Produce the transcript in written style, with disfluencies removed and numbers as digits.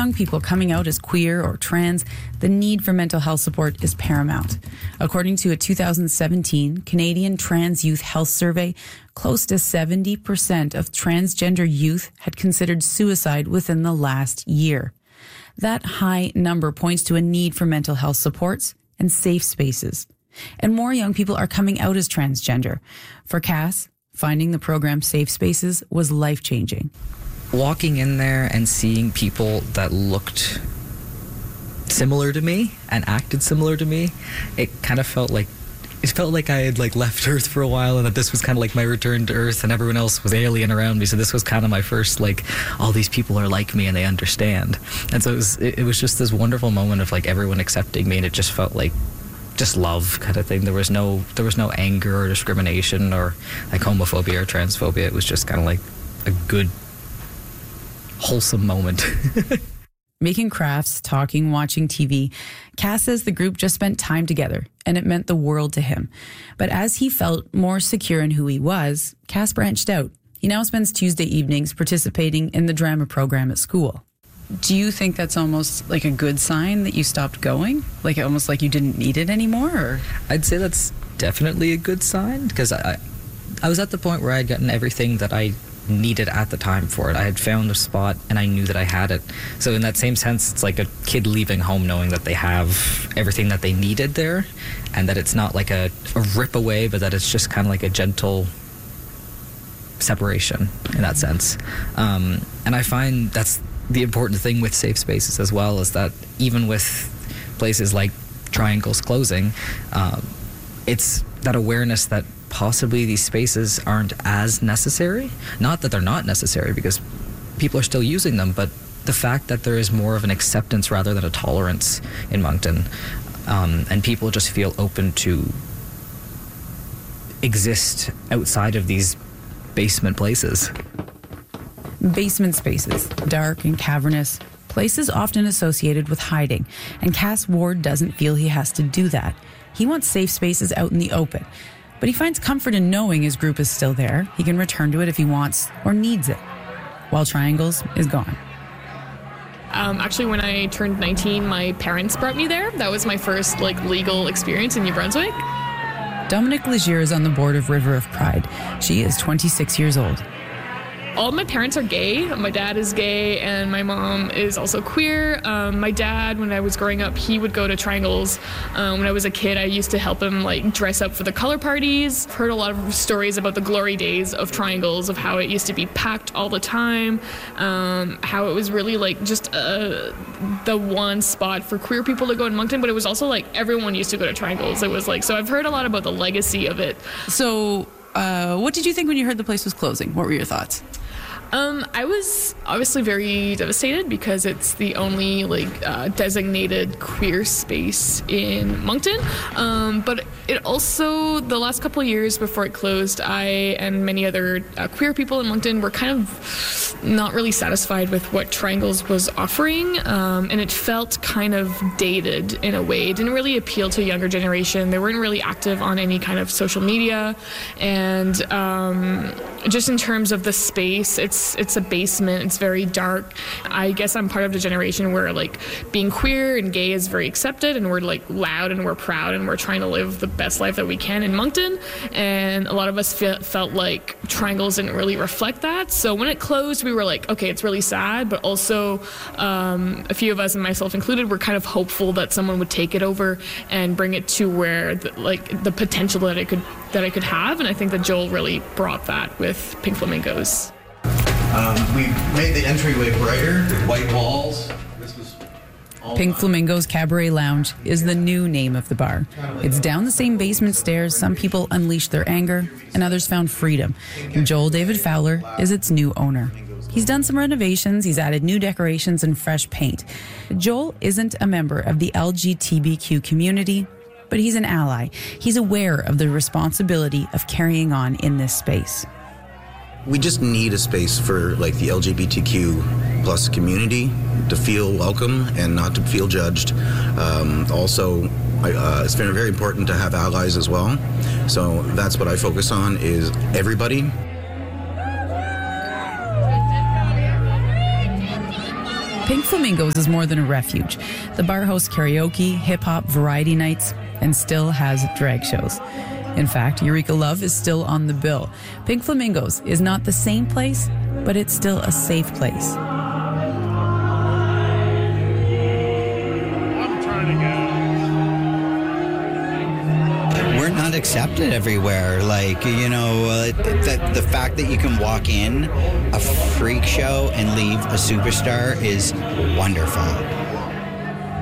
young people coming out as queer or trans, the need for mental health support is paramount. According to a 2017 Canadian Trans Youth Health Survey, close to 70% of transgender youth had considered suicide within the last year. That high number points to a need for mental health supports and safe spaces. And more young people are coming out as transgender. For Cass, finding the program Safe Spaces was life-changing. Walking in there and seeing people that looked similar to me and acted similar to me, it kind of felt like I had left Earth for a while, and that this was kind of like my return to Earth, and everyone else was alien around me. So this was kind of my first all these people are like me and they understand. And so it was just this wonderful moment of everyone accepting me, and it just felt like just love kind of thing. There was no anger or discrimination or homophobia or transphobia. It was just kind of a good, wholesome moment. Making crafts, talking, watching TV, Cass says the group just spent time together, and it meant the world to him. But as he felt more secure in who he was, Cass branched out. He now spends Tuesday evenings participating in the drama program at school. Do you think that's almost like a good sign that you stopped going? Almost like you didn't need it anymore? Or? I'd say that's definitely a good sign, because I was at the point where I had gotten everything that I needed at the time for it. I had found a spot and I knew that I had it. So in that same sense, it's like a kid leaving home knowing that they have everything that they needed there, and that it's not like a rip away, but that it's just kind of like a gentle separation in that sense. And I find that's the important thing with safe spaces as well, is that even with places like Triangles closing, it's that awareness that possibly these spaces aren't as necessary. Not that they're not necessary, because people are still using them, but the fact that there is more of an acceptance rather than a tolerance in Moncton, and people just feel open to exist outside of these basement places. Basement spaces, dark and cavernous, places often associated with hiding, and Cass Ward doesn't feel he has to do that. He wants safe spaces out in the open, but he finds comfort in knowing his group is still there. He can return to it if he wants or needs it, while Triangles is gone. Actually, when I turned 19, my parents brought me there. That was my first legal experience in New Brunswick. Dominique Legier is on the board of River of Pride. She is 26 years old. All of my parents are gay. My dad is gay and my mom is also queer. My dad, when I was growing up, he would go to Triangles. When I was a kid, I used to help him dress up for the color parties. Heard a lot of stories about the glory days of Triangles, of how it used to be packed all the time, how it was really just the one spot for queer people to go in Moncton, but it was also everyone used to go to Triangles. It was so I've heard a lot about the legacy of it. So what did you think when you heard the place was closing? What were your thoughts? I was obviously very devastated, because it's the only designated queer space in Moncton. But it also, the last couple of years before it closed, I and many other queer people in Moncton were kind of not really satisfied with what Triangles was offering, and it felt kind of dated in a way. It didn't really appeal to a younger generation. They weren't really active on any kind of social media, and just in terms of the space, it's a basement. It's very dark. I guess I'm part of the generation where being queer and gay is very accepted, and we're loud and we're proud and we're trying to live the best life that we can in Moncton. And a lot of us felt like Triangles didn't really reflect that. So when it closed, we were okay, it's really sad, but also a few of us, and myself included, were kind of hopeful that someone would take it over and bring it to where the potential that it could have. And I think that Joel really brought that with Pink Flamingos. We made the entryway brighter with white walls. Pink Flamingos Cabaret Lounge is the new name of the bar. It's down the same basement stairs. Some people unleashed their anger and others found freedom. And Joel David Fowler is its new owner. He's done some renovations. He's added new decorations and fresh paint. Joel isn't a member of the LGBTQ community, but he's an ally. He's aware of the responsibility of carrying on in this space. We just need a space for the LGBTQ plus community to feel welcome and not to feel judged. Also, it's been very important to have allies as well. So that's what I focus on, is everybody. Pink Flamingos is more than a refuge. The bar hosts karaoke, hip-hop, variety nights, and still has drag shows. In fact, Eureka Love is still on the bill. Pink Flamingos is not the same place, but it's still a safe place. We're not accepted everywhere. Like, you know, the fact that you can walk in a freak show and leave a superstar is wonderful.